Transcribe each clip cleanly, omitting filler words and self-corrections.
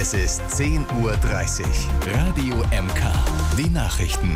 Es ist 10:30 Uhr. Radio MK. Die Nachrichten.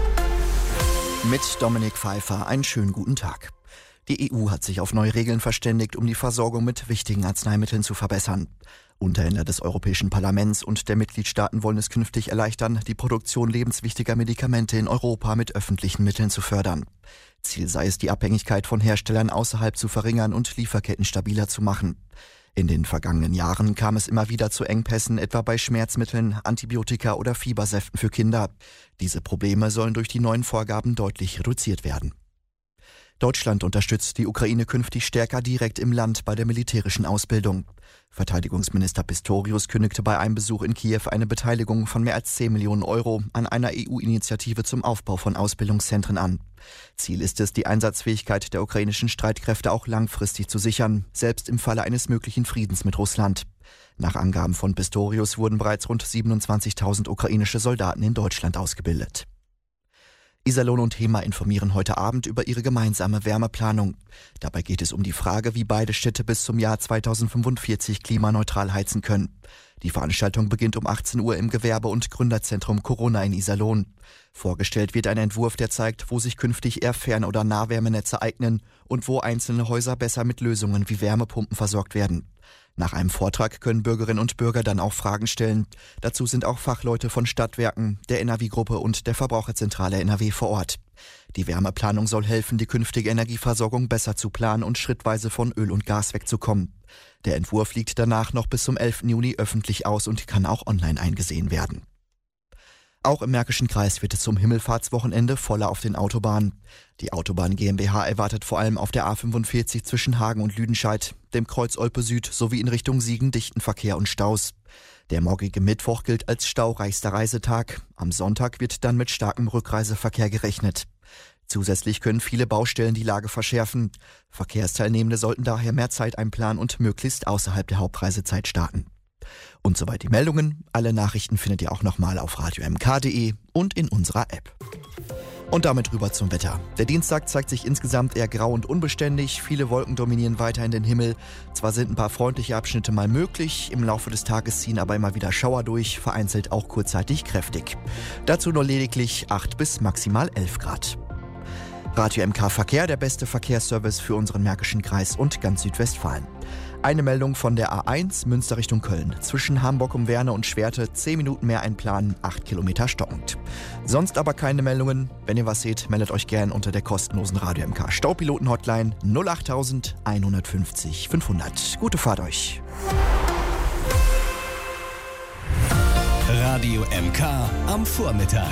Mit Dominik Pfeiffer einen schönen guten Tag. Die EU hat sich auf neue Regeln verständigt, um die Versorgung mit wichtigen Arzneimitteln zu verbessern. Unterhändler des Europäischen Parlaments und der Mitgliedstaaten wollen es künftig erleichtern, die Produktion lebenswichtiger Medikamente in Europa mit öffentlichen Mitteln zu fördern. Ziel sei es, die Abhängigkeit von Herstellern außerhalb zu verringern und Lieferketten stabiler zu machen. In den vergangenen Jahren kam es immer wieder zu Engpässen, etwa bei Schmerzmitteln, Antibiotika oder Fiebersäften für Kinder. Diese Probleme sollen durch die neuen Vorgaben deutlich reduziert werden. Deutschland unterstützt die Ukraine künftig stärker direkt im Land bei der militärischen Ausbildung. Verteidigungsminister Pistorius kündigte bei einem Besuch in Kiew eine Beteiligung von mehr als 10 Millionen Euro an einer EU-Initiative zum Aufbau von Ausbildungszentren an. Ziel ist es, die Einsatzfähigkeit der ukrainischen Streitkräfte auch langfristig zu sichern, selbst im Falle eines möglichen Friedens mit Russland. Nach Angaben von Pistorius wurden bereits rund 27.000 ukrainische Soldaten in Deutschland ausgebildet. Iserlohn und Hemer informieren heute Abend über ihre gemeinsame Wärmeplanung. Dabei geht es um die Frage, wie beide Städte bis zum Jahr 2045 klimaneutral heizen können. Die Veranstaltung beginnt um 18 Uhr im Gewerbe- und Gründerzentrum Corona in Iserlohn. Vorgestellt wird ein Entwurf, der zeigt, wo sich künftig eher Fern- oder Nahwärmenetze eignen und wo einzelne Häuser besser mit Lösungen wie Wärmepumpen versorgt werden. Nach einem Vortrag können Bürgerinnen und Bürger dann auch Fragen stellen. Dazu sind auch Fachleute von Stadtwerken, der NRW-Gruppe und der Verbraucherzentrale NRW vor Ort. Die Wärmeplanung soll helfen, die künftige Energieversorgung besser zu planen und schrittweise von Öl und Gas wegzukommen. Der Entwurf liegt danach noch bis zum 11. Juni öffentlich aus und kann auch online eingesehen werden. Auch im Märkischen Kreis wird es zum Himmelfahrtswochenende voller auf den Autobahnen. Die Autobahn GmbH erwartet vor allem auf der A45 zwischen Hagen und Lüdenscheid, dem Kreuz Olpe Süd sowie in Richtung Siegen dichten Verkehr und Staus. Der morgige Mittwoch gilt als staureichster Reisetag. Am Sonntag wird dann mit starkem Rückreiseverkehr gerechnet. Zusätzlich können viele Baustellen die Lage verschärfen. Verkehrsteilnehmende sollten daher mehr Zeit einplanen und möglichst außerhalb der Hauptreisezeit starten. Und soweit die Meldungen. Alle Nachrichten findet ihr auch nochmal auf radiomk.de und in unserer App. Und damit rüber zum Wetter. Der Dienstag zeigt sich insgesamt eher grau und unbeständig. Viele Wolken dominieren weiterhin den Himmel. Zwar sind ein paar freundliche Abschnitte mal möglich, im Laufe des Tages ziehen aber immer wieder Schauer durch, vereinzelt auch kurzzeitig kräftig. Dazu nur lediglich 8 bis maximal 11 Grad. Radio MK Verkehr, der beste Verkehrsservice für unseren Märkischen Kreis und ganz Südwestfalen. Eine Meldung von der A1 Münster Richtung Köln. Zwischen Hamburg um Werne und Schwerte 10 Minuten mehr einplanen, 8 Kilometer stockend. Sonst aber keine Meldungen. Wenn ihr was seht, meldet euch gern unter der kostenlosen Radio MK Staupiloten-Hotline 08000 150 500. Gute Fahrt euch. Radio MK am Vormittag.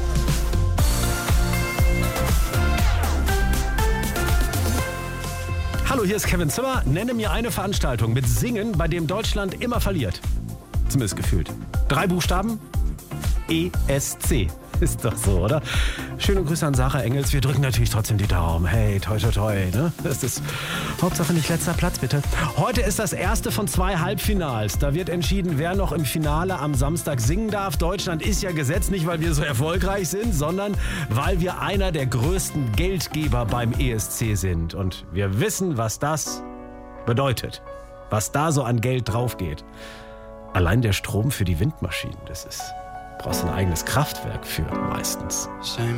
Hallo, hier ist Kevin Zimmer. Nenne mir eine Veranstaltung mit Singen, bei dem Deutschland immer verliert. Zumindest gefühlt. 3 Buchstaben. ESC. Ist doch so, oder? Schöne Grüße an Sarah Engels. Wir drücken natürlich trotzdem die Daumen. Hey, toi, toi, toi. Ne? Das ist Hauptsache nicht letzter Platz, bitte. Heute ist das erste von 2 Halbfinals. Da wird entschieden, wer noch im Finale am Samstag singen darf. Deutschland ist ja gesetzt, nicht weil wir so erfolgreich sind, sondern weil wir einer der größten Geldgeber beim ESC sind. Und wir wissen, was das bedeutet. Was da so an Geld drauf geht. Allein der Strom für die Windmaschinen, das ist... brauchst ein eigenes Kraftwerk für meistens.